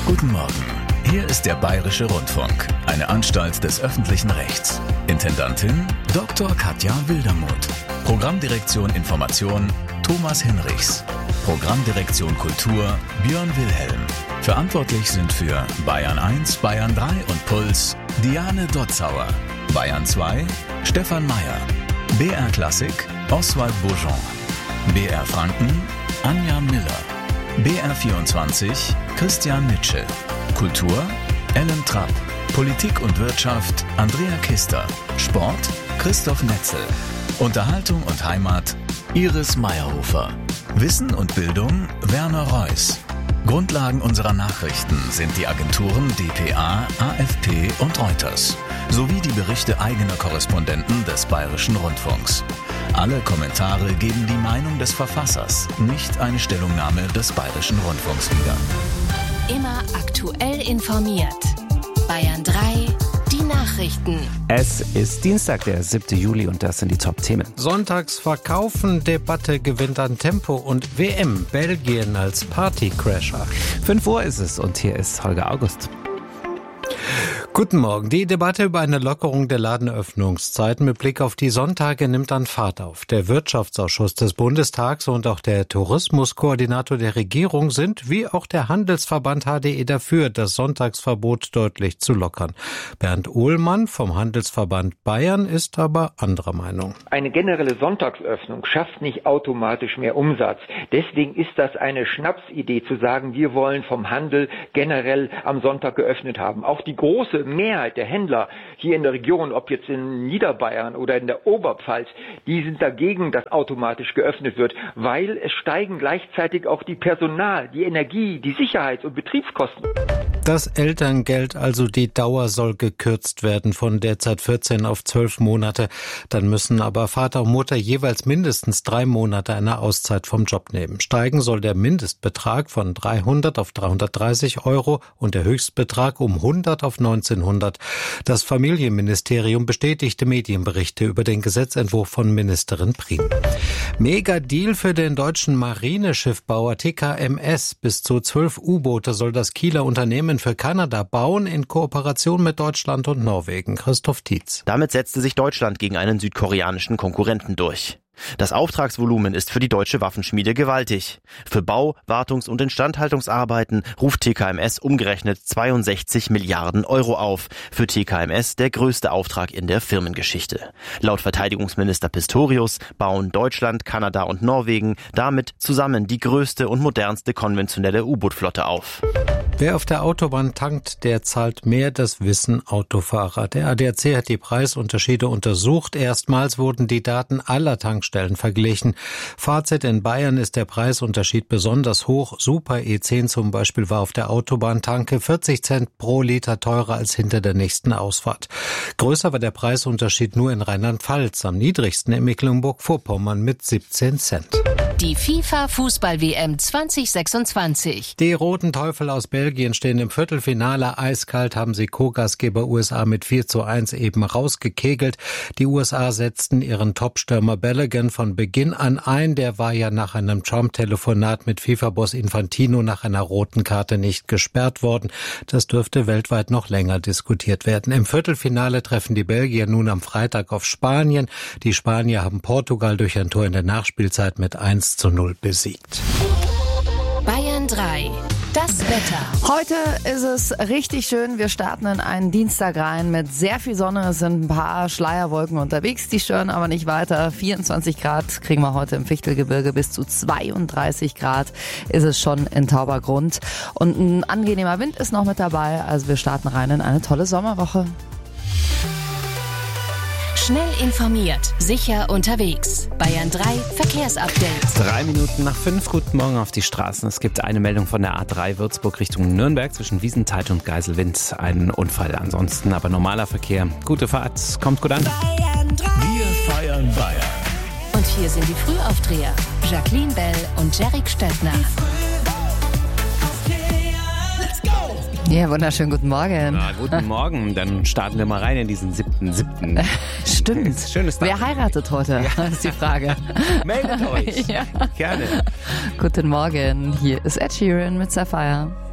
Guten Morgen. Hier ist der Bayerische Rundfunk, eine Anstalt des öffentlichen Rechts. Intendantin Dr. Katja Wildermuth. Programmdirektion Information Thomas Hinrichs. Programmdirektion Kultur Björn Wilhelm. Verantwortlich sind für Bayern 1, Bayern 3 und Puls Diane Dotzauer. Bayern 2 Stefan Meyer. BR Klassik Oswald Bourgeon. BR Franken Anja Miller. BR 24 Christian Nitsche. Kultur Ellen Trapp. Politik und Wirtschaft Andrea Kister. Sport Christoph Netzel. Unterhaltung und Heimat Iris Meyerhofer. Wissen und Bildung Werner Reuss. Grundlagen unserer Nachrichten sind die Agenturen dpa, AFP und Reuters sowie die Berichte eigener Korrespondenten des Bayerischen Rundfunks. Alle Kommentare geben die Meinung des Verfassers, nicht eine Stellungnahme des Bayerischen Rundfunks wieder. Immer aktuell informiert. Bayern 3, die Nachrichten. Es ist Dienstag, der 7. Juli und das sind die Top-Themen. Sonntagsverkaufen, Debatte gewinnt an Tempo und WM Belgien als Partycrasher. 5 Uhr ist es und hier ist Holger August. Guten Morgen. Die Debatte über eine Lockerung der Ladenöffnungszeiten mit Blick auf die Sonntage nimmt an Fahrt auf. Der Wirtschaftsausschuss des Bundestags und auch der Tourismuskoordinator der Regierung sind, wie auch der Handelsverband HDE, dafür, das Sonntagsverbot deutlich zu lockern. Bernd Ohlmann vom Handelsverband Bayern ist aber anderer Meinung. Eine generelle Sonntagsöffnung schafft nicht automatisch mehr Umsatz. Deswegen ist das eine Schnapsidee zu sagen, wir wollen vom Handel generell am Sonntag geöffnet haben. Auch die große Mehrheit der Händler hier in der Region, ob jetzt in Niederbayern oder in der Oberpfalz, die sind dagegen, dass automatisch geöffnet wird, weil es steigen gleichzeitig auch die Personal-, die Energie-, die Sicherheits- und Betriebskosten. Das Elterngeld, also die Dauer, soll gekürzt werden von derzeit 14 auf 12 Monate. Dann müssen aber Vater und Mutter jeweils mindestens 3 Monate eine Auszeit vom Job nehmen. Steigen soll der Mindestbetrag von 300 auf 330 € und der Höchstbetrag um 100 auf 1900. Das Familienministerium bestätigte Medienberichte über den Gesetzentwurf von Ministerin Prien. Mega-Deal für den deutschen Marineschiffbauer TKMS. Bis zu 12 U-Boote soll das Kieler Unternehmen für Kanada bauen, in Kooperation mit Deutschland und Norwegen. Christoph Tietz. Damit setzte sich Deutschland gegen einen südkoreanischen Konkurrenten durch. Das Auftragsvolumen ist für die deutsche Waffenschmiede gewaltig. Für Bau-, Wartungs- und Instandhaltungsarbeiten ruft TKMS umgerechnet 62 Milliarden € auf. Für TKMS der größte Auftrag in der Firmengeschichte. Laut Verteidigungsminister Pistorius bauen Deutschland, Kanada und Norwegen damit zusammen die größte und modernste konventionelle U-Boot-Flotte auf. Wer auf der Autobahn tankt, der zahlt mehr, das wissen Autofahrer. Der ADAC hat die Preisunterschiede untersucht. Erstmals wurden die Daten aller Tankstellen verglichen. Fazit: In Bayern ist der Preisunterschied besonders hoch. Super E10 zum Beispiel war auf der Autobahntanke 40 Cent pro Liter teurer als hinter der nächsten Ausfahrt. Größer war der Preisunterschied nur in Rheinland-Pfalz, am niedrigsten in Mecklenburg-Vorpommern mit 17 Cent. Die FIFA-Fußball-WM 2026. Die Roten Teufel aus Belgien stehen im Viertelfinale. Eiskalt haben sie Co-Gastgeber USA mit 4:1 eben rausgekegelt. Die USA setzten ihren Topstürmer Balogun von Beginn an ein. Der war ja nach einem Trump-Telefonat mit FIFA-Boss Infantino nach einer roten Karte nicht gesperrt worden. Das dürfte weltweit noch länger diskutiert werden. Im Viertelfinale treffen die Belgier nun am Freitag auf Spanien. Die Spanier haben Portugal durch ein Tor in der Nachspielzeit mit 1:0 besiegt. Bayern 3. Das Wetter. Heute ist es richtig schön. Wir starten in einen Dienstag rein mit sehr viel Sonne. Es sind ein paar Schleierwolken unterwegs, die stören aber nicht weiter. 24 Grad kriegen wir heute im Fichtelgebirge, bis zu 32 Grad ist es schon in Taubergrund. Und ein angenehmer Wind ist noch mit dabei. Also wir starten rein in eine tolle Sommerwoche. Schnell informiert, sicher unterwegs. Bayern 3 Verkehrsupdate. 3 Minuten nach 5. Guten Morgen auf die Straßen. Es gibt eine Meldung von der A3 Würzburg Richtung Nürnberg zwischen Wiesenthal und Geiselwind. Ein Unfall ansonsten, aber normaler Verkehr. Gute Fahrt, kommt gut an. Bayern 3. Wir feiern Bayern. Und hier sind die Frühaufdreher. Jacqueline Bell und Jerrik Stettner. Ja, wunderschönen guten Morgen. Na, guten Morgen. Dann starten wir mal rein in diesen 7.7. Stimmt. Schönes Tag. Wer heiratet heute? Ja. Das ist die Frage. Meldet euch. Ja. Gerne. Guten Morgen. Hier ist Ed Sheeran mit Sapphire.